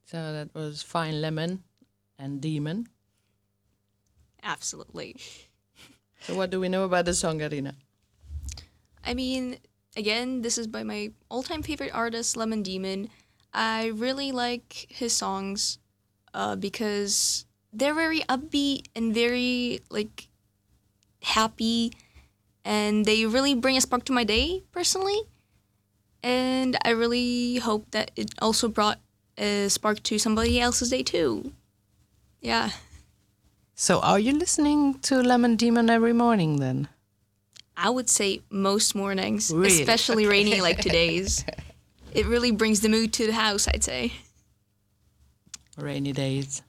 So that was Fine Lemon and Demon. Absolutely. So what do we know about the song, Arina? I mean, again, this is by my all-time favorite artist, Lemon Demon. I really like his songs because they're very upbeat and very like happy, and they really bring a spark to my day personally. And I really hope that it also brought a spark to somebody else's day too. Yeah. So are you listening to Lemon Demon every morning then? I would say most mornings, Really? especially rainy like today's. It really brings the mood to the house, I'd say. Rainy days.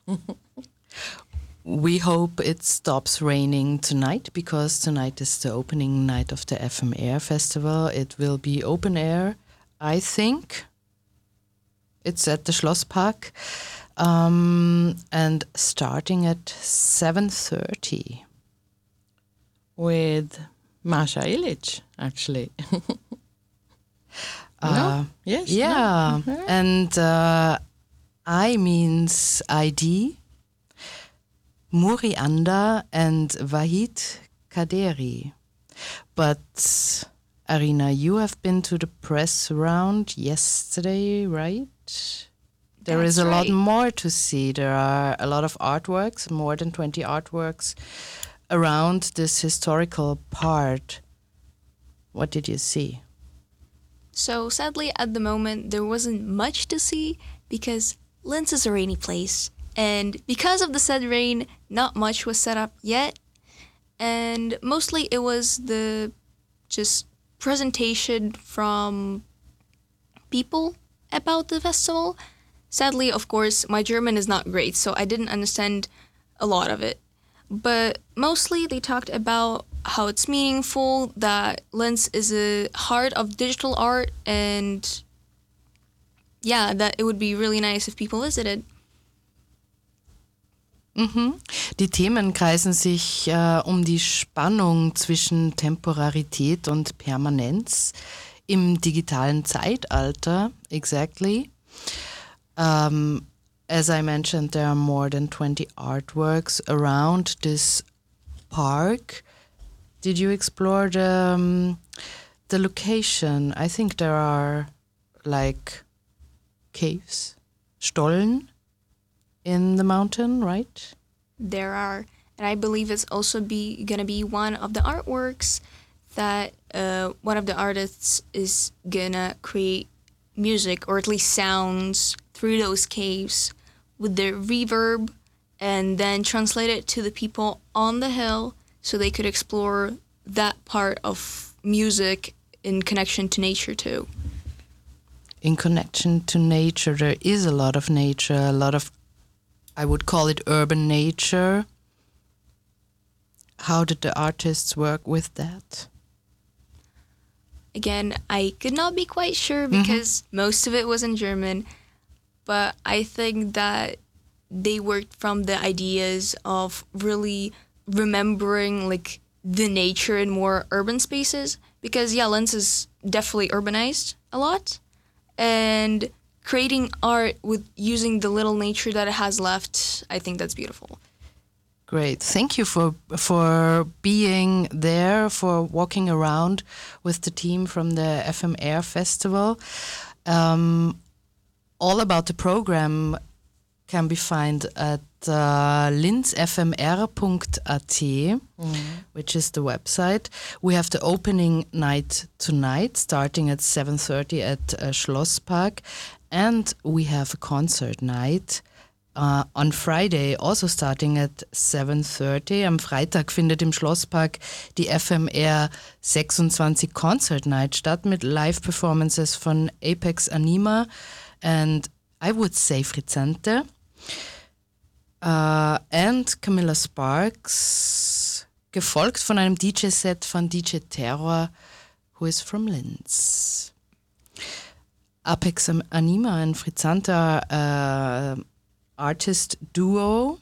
We hope it stops raining tonight, because tonight is the opening night of the FM Air Festival. It will be open air, I think. It's at the Schlosspark. And starting at 7:30 with Masha Ilic, actually. No? Yes. Yeah. No. And I means ID, Muri Anda and Wahid Kaderi. But Arina, you have been to the press round yesterday, right? There is That's a lot right. more to see. There are a lot of artworks, more than 20 artworks around this historical part. What did you see? So sadly, at the moment, there wasn't much to see because Linz is a rainy place. And because of the said rain, not much was set up yet. And mostly it was the just presentation from people about the festival. Sadly, of course, my German is not great, so I didn't understand a lot of it. But mostly they talked about how it's meaningful, that Linz is a heart of digital art, and yeah, that it would be really nice if people visited. Die Themen kreisen sich um die Spannung zwischen Temporarität und Permanenz im digitalen Zeitalter, exactly. As I mentioned, there are more than 20 artworks around this park. Did you explore the location? I think there are like caves, Stollen in the mountain, right? There are, and I believe it's also gonna be one of the artworks that one of the artists is gonna create music, or at least sounds, through those caves with their reverb, and then translate it to the people on the hill so they could explore that part of music in connection to nature too. In connection to nature, there is a lot of nature, a lot of, I would call it urban nature. How did the artists work with that? Again, I could not be quite sure because most of it was in German, but I think that they worked from the ideas of really remembering like the nature in more urban spaces, because yeah, Linz is definitely urbanized a lot, and creating art with using the little nature that it has left, I think that's beautiful. Great. Thank you for being there, for walking around with the team from the FM Air Festival. All about the program can be found at linzfmr.at, which is the website. We have the opening night tonight, starting at 7:30 at Schlosspark, and we have a concert night on Friday, also starting at 7:30. Am Freitag findet im Schlosspark die FMR 26 Concert Night statt mit Live-Performances von Apex Anima and I would say Frizzante and Camilla Sparks, gefolgt von einem DJ-Set von DJ Terror, who is from Linz. Apex Anima and Frizzante are artist duo.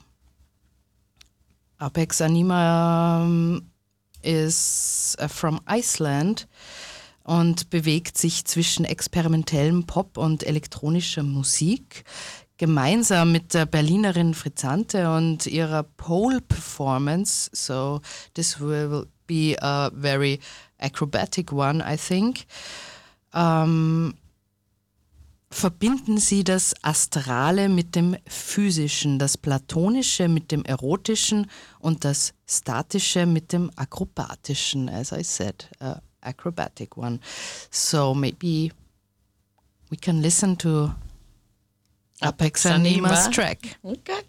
Apex Anima is from Iceland und bewegt sich zwischen experimentellem Pop und elektronischer Musik. gemeinsam mit der Berlinerin Frizzante und ihrer Pole Performance. So this will be a very acrobatic one, I think. Verbinden Sie das Astrale mit dem Physischen, das Platonische mit dem Erotischen und das Statische mit dem Akrobatischen, as I said, acrobatic one. So maybe we can listen to Apex Anima's track. Okay.